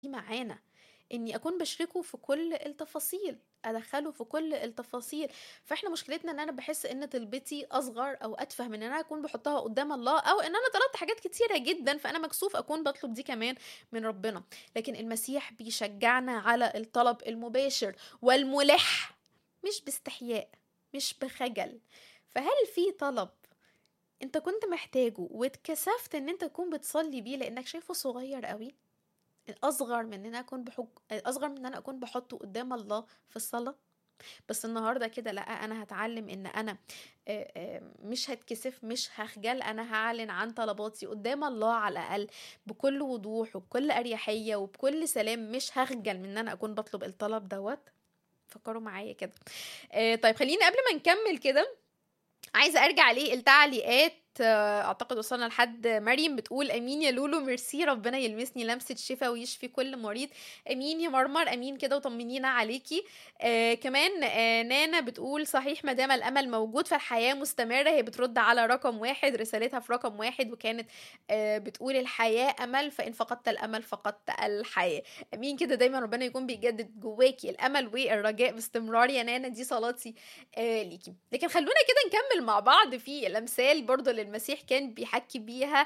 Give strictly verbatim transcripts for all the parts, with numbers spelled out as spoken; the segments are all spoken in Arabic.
معانا، اني اكون بشركه في كل التفاصيل، ادخله في كل التفاصيل. فاحنا مشكلتنا ان انا بحس ان طلبتي اصغر او اتفه من ان انا اكون بحطها قدام الله، او ان انا طلبت حاجات كتيرة جدا فانا مكسوف اكون بطلب دي كمان من ربنا. لكن المسيح بيشجعنا على الطلب المباشر والملح، مش باستحياء، مش بخجل. فهل في طلب انت كنت محتاجه واتكسفت ان انت تكون بتصلي بيه لانك شايفه صغير قوي، اصغر من ان انا اكون بحج... اصغر من ان انا اكون بحطه قدام الله في الصلاة؟ بس النهارده كده لا، انا هتعلم ان انا آه، آه، مش هتكسف، مش هخجل، انا هعلن عن طلباتي قدام الله على الاقل بكل وضوح وبكل اريحية وبكل سلام. مش هخجل من ان انا اكون بطلب الطلب دوت. فكروا معايا كده. آه، طيب خليني قبل ما نكمل كده عايزه ارجع ليه التعليقات. آه، اعتقد وصلنا لحد مريم بتقول امين يا لولو، ميرسي، ربنا يلمسني لمسه شفاء ويشفي كل مريض. امين يا مرمر، امين كده وطمنينا عليكي. آه كمان آه نانا بتقول صحيح ما دام الامل موجود فالحياه مستمره. هي بترد على رقم واحد، رسالتها في رقم واحد، وكانت آه بتقول الحياه امل، فان فقدت الامل فقدت الحياه. امين كده، دايما ربنا يكون بيجدد جواكي الامل والرجاء باستمرار يا نانا، دي صلاتي آه ليكي. لكن خلونا كده نكمل مع بعض في الامثال برضو اللي المسيح كان بيحكي بيها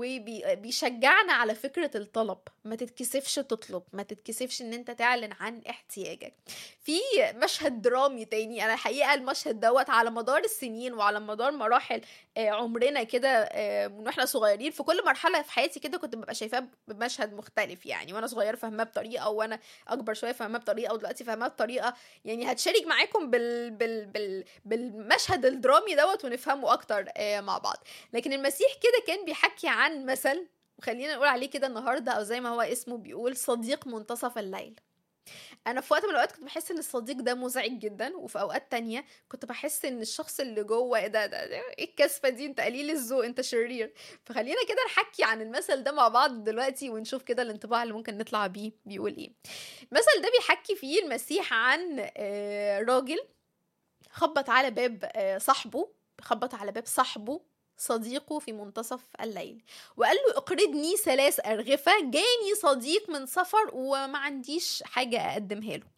وبيشجعنا على فكرة الطلب. ما تتكسفش تطلب، ما تتكسفش ان انت تعلن عن احتياجك. في مشهد درامي تاني، انا حقيقة المشهد دوت على مدار السنين وعلى مدار مراحل آه، عمرنا كده، آه، من واحنا صغيرين، في كل مرحلة في حياتي كده كنت ببقى شايفاه بمشهد مختلف. يعني وانا صغيرة فاهماه بطريقة، وانا اكبر شوية فاهماه بطريقة، ودلوقتي فاهماه بطريقة. يعني هتشارك معاكم بال... بال... بال... بالمشهد الدرامي دوت ونفهمه اكتر آه مع بعض. لكن المسيح كده كان بيحكي عن مثل، وخلينا نقول عليه كده النهارده، او زي ما هو اسمه بيقول، صديق منتصف الليل. انا في وقت من الاوقات كنت بحس ان الصديق ده مزعج جدا، وفي اوقات تانية كنت بحس ان الشخص اللي جوه ايه ده ده, ده ايه الكسفه دي، انت قليل الذوق، انت شرير. فخلينا كده نحكي عن المثل ده مع بعض دلوقتي ونشوف كده الانطباع اللي ممكن نطلع بيه بيقول ايه. المثل ده بيحكي فيه المسيح عن آه، راجل خبط على باب آه، صاحبه، خبط على باب صاحبه صديقه في منتصف الليل، وقال له اقرضني ثلاث أرغفة، جاني صديق من سفر وما عنديش حاجة أقدمها له.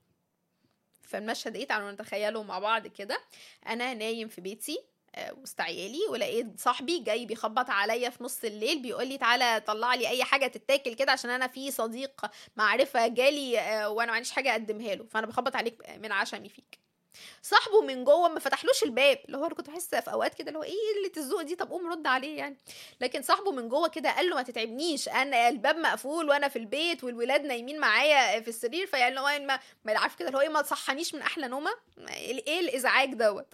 فالمشهد ايه، تعالوا نتخيله مع بعض كده. أنا نايم في بيتي آه، وسط عيالي، ولقيت صاحبي جاي بيخبط عليا في نص الليل بيقول لي تعالى طلع لي اي حاجه تتاكل كده عشان انا في صديق معرفه جالي آه، وانا ما عنديش حاجه اقدمها له، فانا بخبط عليك من عشمي فيك. صاحبه من جوه ما فتحلوش الباب، اللي هو انا كنت بحس في اوقات كده اللي هو ايه قله الذوق دي، طب قوم رد عليه يعني. لكن صاحبه من جوه كده قال له ما تتعبنيش، انا الباب مقفول وانا في البيت والولاد نايمين معايا في السرير، فيعني اللي هو ما ما عارف كده اللي هو ايه، ما تصحنيش من احلى نومه، ايه الازعاج دوت.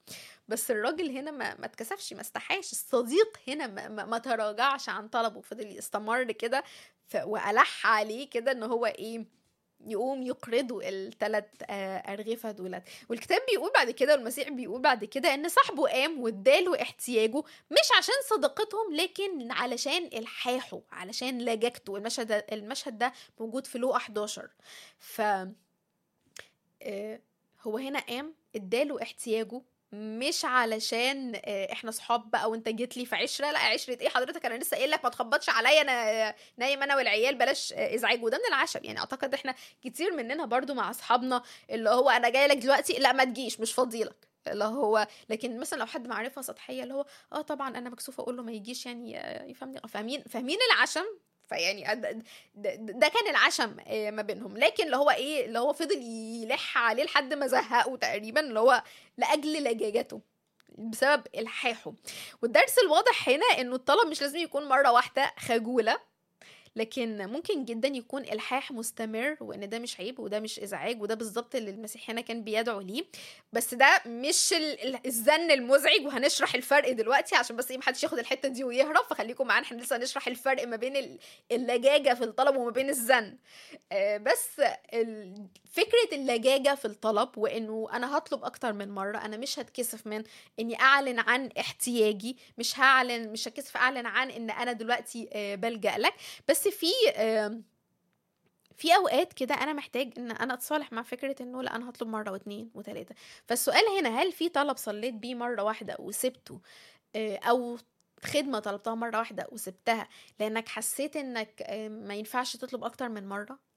بس الراجل هنا ما ما اتكسفش، ما استحاش. الصديق هنا ما, ما, ما تراجعش عن طلبه، فضل يستمر كده. ف... والح عليه كده ان هو ايه، يقوم يقرضوا الثلاث أرغفة دولت. والكتاب بيقول بعد كده، والمسيح بيقول بعد كده، ان صاحبه قام واداله احتياجه، مش عشان صداقتهم لكن علشان الحاحه، علشان لجاجته. المشهد ده المشهد ده موجود في لوقا حداشر. ف آه، هو هنا قام اداله احتياجه، مش علشان آه، احنا صحاب بقى وانت جيت لي في عشره، لا عشره ايه حضرتك، انا لسه قايل لك ما تخبطش عليا، انا نايم انا والعيال، بلاش آه، ازعاج. وده من العشم. يعني اعتقد احنا كتير مننا برضو مع اصحابنا اللي هو انا جاي لك دلوقتي، لا ما تجيش مش فاضيلك، اللي هو. لكن مثلا لو حد معرفه سطحيه اللي هو اه طبعا انا مكسوفه اقول له ما يجيش، يعني آه، يفهمني، فاهمين فاهمين العشم. فيعني أد- ده, ده كان العشم آه، ما بينهم. لكن اللي هو ايه، اللي هو فضل يلح عليه لحد ما زهقه تقريبا، اللي هو لاجل لجاجته، بسبب الحاحه. والدرس الواضح هنا انه الطلب مش لازم يكون مره واحده خجوله، لكن ممكن جدا يكون الحاح مستمر، وان ده مش عيب وده مش ازعاج، وده بالظبط اللي المسيح هنا كان بيدعو ليه. بس ده مش ال- ال- الزن المزعج، وهنشرح الفرق دلوقتي عشان بس ايه محدش ياخد الحته دي ويهرب. فخليكم معانا، احنا لسه هنشرح الفرق ما بين ال- اللجاجه في الطلب وما بين الزن. آه، بس ال- فكرة اللجاجة في الطلب، وانه انا هطلب اكتر من مرة، انا مش هتكسف من اني اعلن عن احتياجي، مش هعلن مش هتكسف اعلن عن ان انا دلوقتي آه، بلجأ لك. بس في آه، في اوقات كده انا محتاج ان انا اتصالح مع فكرة انه لا، انا هطلب مرة واتنين وتلاتة. فالسؤال هنا، هل في طلب صليت بيه مرة واحدة وسبته، آه، او خدمة طلبتها مرة واحدة وسبتها لأنك حسيت إنك آه، ما ينفعش تطلب أكتر من مرة،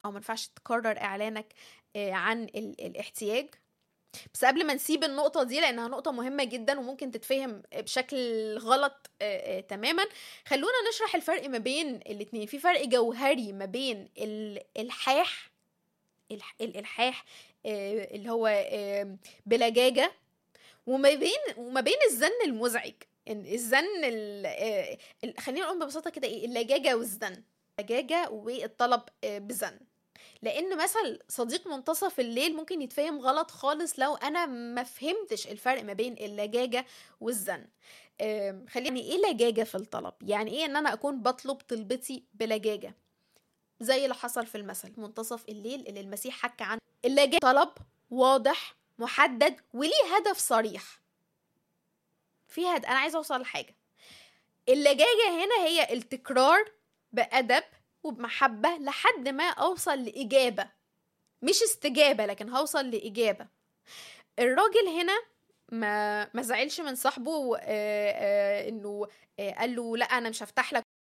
او ما ينفعش تكرر اعلانك عن الاحتياج. بس قبل ما نسيب النقطة دي لأنها نقطة مهمة جدا وممكن تتفهم بشكل غلط آآ آآ تماما، خلونا نشرح الفرق ما بين الاتنين. في فرق جوهري ما بين الإلحاح الح... الإلحاح آه اللي هو آه بلجاجة، وما بين وما بين الزن المزعج. الزن ال... آه خلينا نقول ببساطة كده ايه اللجاجة والزن، اللجاجة والطلب آه بزن. لان مثل صديق منتصف الليل ممكن يتفهم غلط خالص لو انا ما فهمتش الفرق ما بين اللجاجة والزن. خليني ايه لجاجة في الطلب؟ يعني ايه ان انا اكون بطلب طلبتي بلجاجة زي اللي حصل في المثل منتصف الليل اللي المسيح حكى عنه. اللجاجة طلب واضح محدد وليه هدف صريح. في هد... انا عايزة اوصل لحاجة. اللجاجة هنا هي التكرار بأدب وبمحبة لحد ما أوصل لإجابة، مش استجابة لكن هوصل لإجابة. الراجل هنا ما ما زعلش من صاحبه آآ آآ إنه آآ قال له لا أنا مش هفتح لك